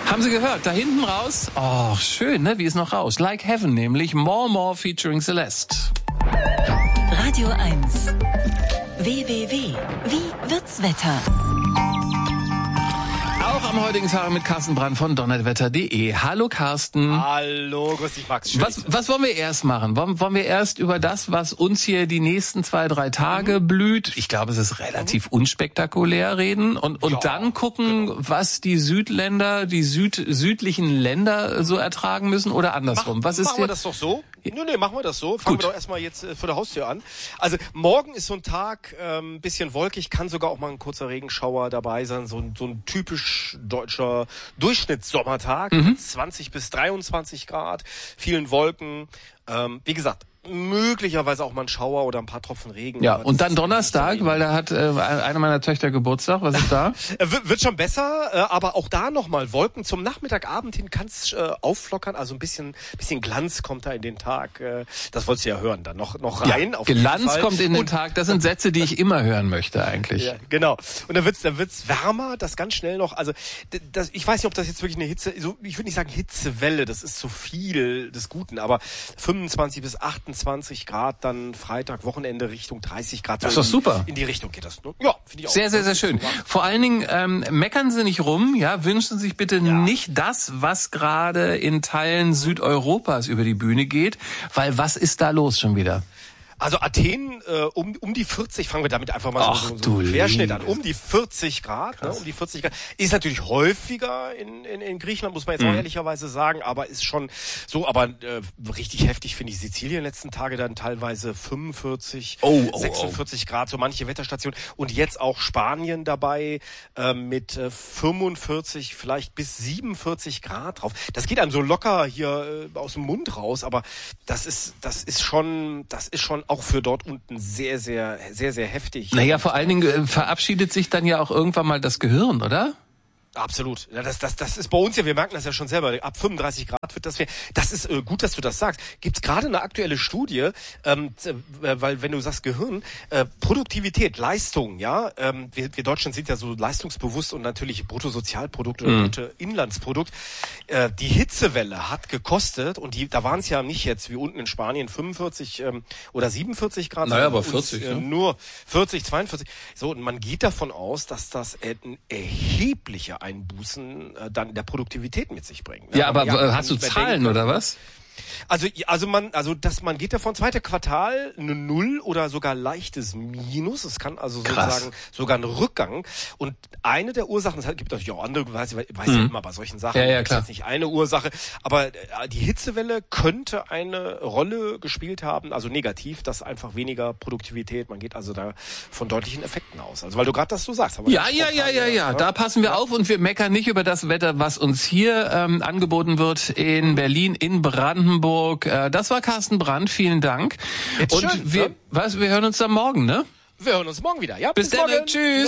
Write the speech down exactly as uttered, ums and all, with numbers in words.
Haben Sie gehört? Da hinten raus. Oh, schön, ne? Wie es noch raus. Like Heaven, nämlich More More featuring Celeste. Radio eins. W W W. Wie wird's Wetter? Auch am heutigen Tag mit Carsten Brandt von donnerwetter punkt de. Hallo Carsten. Hallo, grüß dich Max. Schön, was, was wollen wir erst machen? Wollen, wollen wir erst über das, was uns hier die nächsten zwei, drei Tage mhm. blüht, ich glaube, es ist relativ mhm. unspektakulär, reden und, und ja, dann gucken, genau. was die Südländer, die Süd, südlichen Länder so ertragen müssen oder andersrum? Mach, was ist machen wir das doch so? Nö, nee, machen wir das so. Fangen Gut. wir doch erstmal jetzt äh, vor der Haustür an. Also morgen ist so ein Tag, ähm, bisschen wolkig, kann sogar auch mal ein kurzer Regenschauer dabei sein. So ein, so ein typisch deutscher Durchschnittssommertag. Mhm. zwanzig bis dreiundzwanzig Grad, vielen Wolken. Ähm, wie gesagt, möglicherweise auch mal ein Schauer oder ein paar Tropfen Regen. Ja, und dann Donnerstag, weil da hat äh, eine meiner Töchter Geburtstag. Was ist da? Wird schon besser, äh, aber auch da nochmal Wolken. Zum Nachmittagabend hin kann es äh, aufflockern, also ein bisschen bisschen Glanz kommt da in den Tag. Äh, das wolltest du ja hören, dann noch noch rein. Ja, auf Glanz jeden Fall. kommt in den und, Tag, das sind Sätze, die ich immer hören möchte eigentlich. Ja, genau. Und dann wird's dann wird's wärmer, das ganz schnell noch. Also das, ich weiß nicht, ob das jetzt wirklich eine Hitze, so, ich würde nicht sagen Hitzewelle, das ist zu viel des Guten, aber fünfundzwanzig bis achtundzwanzig Grad, dann Freitag, Wochenende Richtung dreißig Grad. Das ist doch super. In die Richtung geht das. Ne? Ja, finde ich auch. Sehr, sehr, sehr schön. Vor allen Dingen ähm, meckern Sie nicht rum, ja, wünschen sich bitte ja. nicht das, was gerade in Teilen Südeuropas über die Bühne geht, weil was ist da los schon wieder? Also Athen äh, um um die vierzig, fangen wir damit einfach mal Ach, so, so einen Querschnitt an, um die vierzig Grad, ne, Krass. um die vierzig Grad. Ist natürlich häufiger in in, in Griechenland, muss man jetzt mhm. auch ehrlicherweise sagen, aber ist schon so, aber äh, richtig heftig finde ich Sizilien letzten Tage dann teilweise fünfundvierzig, oh, oh, sechsundvierzig oh. Grad, so manche Wetterstationen und jetzt auch Spanien dabei äh, mit äh, fünfundvierzig, vielleicht bis siebenundvierzig Grad drauf. Das geht einem so locker hier äh, aus dem Mund raus, aber das ist das ist schon, das ist schon auch für dort unten sehr, sehr, sehr, sehr heftig. Naja, vor allen Dingen äh, verabschiedet sich dann ja auch irgendwann mal das Gehirn, oder? Absolut. Ja, das, das, das ist bei uns ja, wir merken das ja schon selber, ab fünfunddreißig Grad wird das, das ist äh, gut, dass du das sagst. Gibt's gerade eine aktuelle Studie, ähm, äh, weil wenn du sagst Gehirn, äh, Produktivität, Leistung, ja, ähm, wir, wir Deutschen sind ja so leistungsbewusst und natürlich Bruttosozialprodukt oder mhm. Bruttoinlandsprodukt. Äh, die Hitzewelle hat gekostet und die, da waren es ja nicht jetzt wie unten in Spanien fünfundvierzig ähm, oder siebenundvierzig Grad. Naja, aber vierzig. Uns, äh, ne? Nur vierzig, zweiundvierzig. So, und man geht davon aus, dass das äh, ein erheblicher Einbußen äh, dann der Produktivität mit sich bringen. Ja, aber ja, hast du Zahlen oder was? Also, also man, also, dass man geht davon, zweite Quartal eine Null oder sogar leichtes Minus. Es kann also Krass. sozusagen sogar ein Rückgang. Und eine der Ursachen, es gibt natürlich auch andere, weiß, weiß mhm. ja immer bei solchen Sachen, ja, ja, ist klar. jetzt nicht eine Ursache, aber die Hitzewelle könnte eine Rolle gespielt haben, also negativ, dass einfach weniger Produktivität, man geht also da von deutlichen Effekten aus. Also, weil du gerade das so sagst. Aber ja, ja, ja, ja, ja, da passen wir auf und wir meckern nicht über das Wetter, was uns hier ähm, angeboten wird in Berlin, in Brandenburg. Das war Carsten Brandt, vielen Dank. Jetzt und schön, wir, ne? was, wir hören uns dann morgen, ne? Wir hören uns morgen wieder. Ja, bis, bis dann, tschüss.